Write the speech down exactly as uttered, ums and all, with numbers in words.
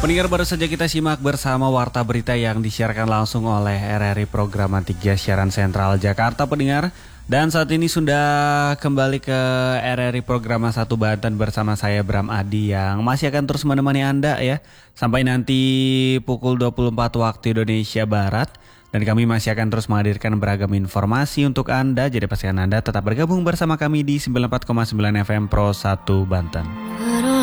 Pendengar, baru saja kita simak bersama warta berita yang disiarkan langsung oleh R R I Programatik tiga Siaran Sentral Jakarta, pendengar. Dan saat ini sudah kembali ke R R I Programa satu Banten bersama saya Bram Adi yang masih akan terus menemani Anda ya sampai nanti pukul dua puluh empat waktu Indonesia Barat. Dan kami masih akan terus menghadirkan beragam informasi untuk Anda. Jadi pastikan Anda tetap bergabung bersama kami di sembilan puluh empat koma sembilan F M Pro satu Banten.